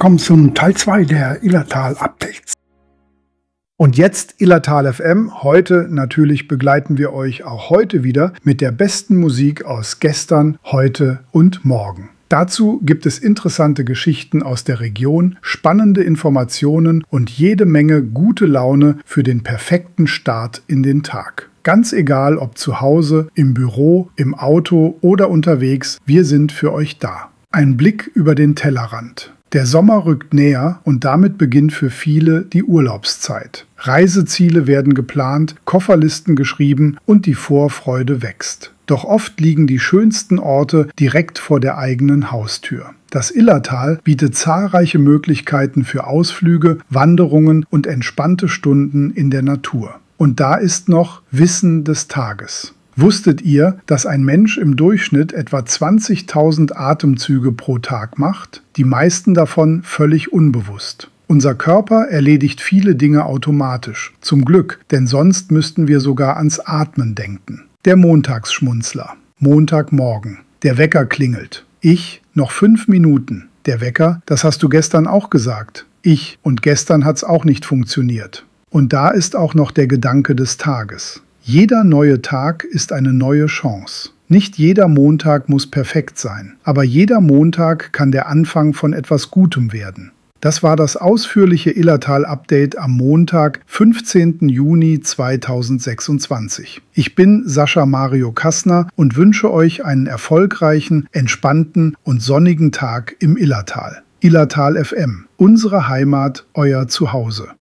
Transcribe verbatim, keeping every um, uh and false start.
willkommen zum Teil zwei der Illertal-Updates. Und jetzt Illertal F M. Heute natürlich begleiten wir euch auch heute wieder mit der besten Musik aus gestern, heute und morgen. Dazu gibt es interessante Geschichten aus der Region, spannende Informationen und jede Menge gute Laune für den perfekten Start in den Tag. Ganz egal, ob zu Hause, im Büro, im Auto oder unterwegs, wir sind für euch da. Ein Blick über den Tellerrand. Der Sommer rückt näher und damit beginnt für viele die Urlaubszeit. Reiseziele werden geplant, Kofferlisten geschrieben und die Vorfreude wächst. Doch oft liegen die schönsten Orte direkt vor der eigenen Haustür. Das Illertal bietet zahlreiche Möglichkeiten für Ausflüge, Wanderungen und entspannte Stunden in der Natur. Und da ist noch Wissen des Tages. Wusstet ihr, dass ein Mensch im Durchschnitt etwa zwanzigtausend Atemzüge pro Tag macht? Die meisten davon völlig unbewusst. Unser Körper erledigt viele Dinge automatisch. Zum Glück, denn sonst müssten wir sogar ans Atmen denken. Der Montagsschmunzler. Montagmorgen. Der Wecker klingelt. Ich, noch fünf Minuten. Der Wecker, das hast du gestern auch gesagt. Ich, und gestern hat's auch nicht funktioniert. Und da ist auch noch der Gedanke des Tages. Jeder neue Tag ist eine neue Chance. Nicht jeder Montag muss perfekt sein, aber jeder Montag kann der Anfang von etwas Gutem werden. Das war das ausführliche Illertal-Update am Montag, fünfzehnten Juni zweitausendsechsundzwanzig. Ich bin Sascha Mario Kassner und wünsche euch einen erfolgreichen, entspannten und sonnigen Tag im Illertal. Illertal F M, unsere Heimat, euer Zuhause.